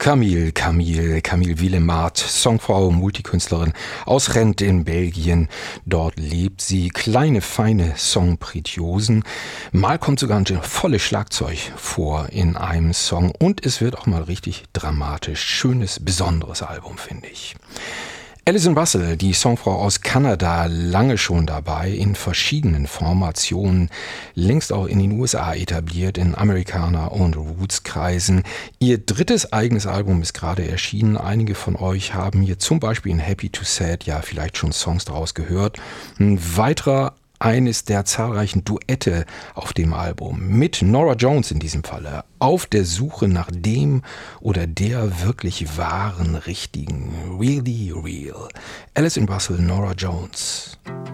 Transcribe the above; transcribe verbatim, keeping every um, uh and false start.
Camille, Camille, Camille Willemart, Songfrau, Multikünstlerin aus Rent in Belgien. Dort lebt sie. Kleine, feine Songpretiosen. Mal kommt sogar ein volles Schlagzeug vor in einem Song und es wird auch mal richtig dramatisch. Schönes, besonderes Album, finde ich. Alison Russell, die Songfrau aus Kanada, lange schon dabei, in verschiedenen Formationen, längst auch in den U S A etabliert, in Amerikaner- und Roots-Kreisen. Ihr drittes eigenes Album ist gerade erschienen. Einige von euch haben hier zum Beispiel in Happy to Sad ja vielleicht schon Songs daraus gehört. Ein weiterer eines der zahlreichen Duette auf dem Album mit Norah Jones in diesem Falle, auf der Suche nach dem oder der wirklich wahren, richtigen, really real. Alison Russell, Norah Jones.